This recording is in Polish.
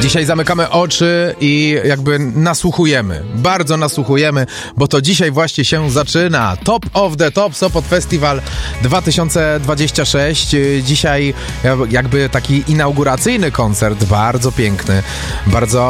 Dzisiaj zamykamy oczy i jakby nasłuchujemy. Bardzo nasłuchujemy, bo to dzisiaj właśnie się zaczyna. Top of the Top Sopot Festival 2026. Dzisiaj jakby taki inauguracyjny koncert, bardzo piękny, bardzo